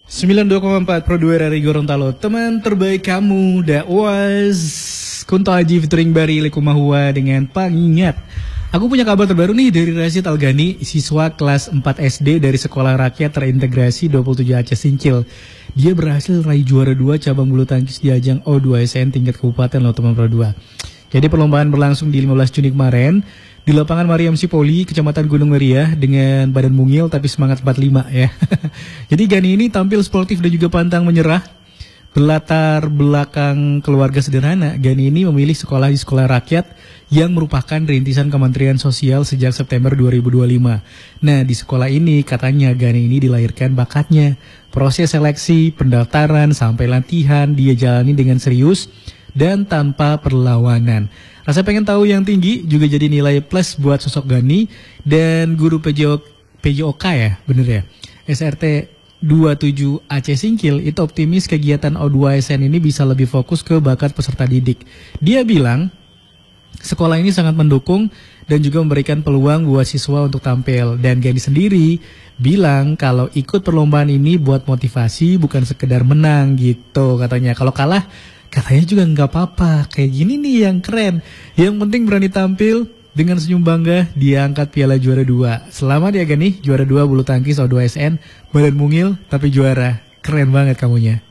92,4 Pro 2 dari Gorontalo. Teman terbaik kamu, that was Kunto Aji featuring Bari Likumahua dengan Pengingat. Aku punya kabar terbaru nih dari Rashid Algani, siswa kelas 4 SD dari Sekolah Rakyat Terintegrasi 27 Aceh Singkil. Dia berhasil raih juara 2 cabang bulu tangkis di ajang O2SN tingkat kabupaten loh teman Pro 2. Jadi perlombaan berlangsung di 15 Juni kemarin di lapangan Mariam Sipoli, Kecamatan Gunung Meriah dengan badan mungil tapi semangat 45 ya. Jadi Gani ini tampil sportif dan juga pantang menyerah. Berlatar belakang keluarga sederhana, Gani ini memilih sekolah di sekolah rakyat yang merupakan rintisan Kementerian Sosial sejak September 2025. Nah, di sekolah ini katanya Gani ini dilahirkan bakatnya. Proses seleksi, pendaftaran, sampai latihan dia jalani dengan serius dan tanpa perlawanan. Rasa pengen tahu yang tinggi juga jadi nilai plus buat sosok Gani. Dan guru PJOK ya, bener ya, SRT 27 Aceh Singkil itu optimis kegiatan O2SN ini bisa lebih fokus ke bakat peserta didik. Dia bilang sekolah ini sangat mendukung dan juga memberikan peluang buat siswa untuk tampil. Dan Gani sendiri bilang kalau ikut perlombaan ini buat motivasi bukan sekedar menang gitu katanya. Kalau kalah katanya juga nggak apa-apa. Kayak gini nih yang keren. Yang penting berani tampil. Dengan senyum bangga, dia angkat piala juara 2. Selamat ya Gani, juara 2 bulu tangkis O2SN. Badan mungil, tapi juara. Keren banget kamunya.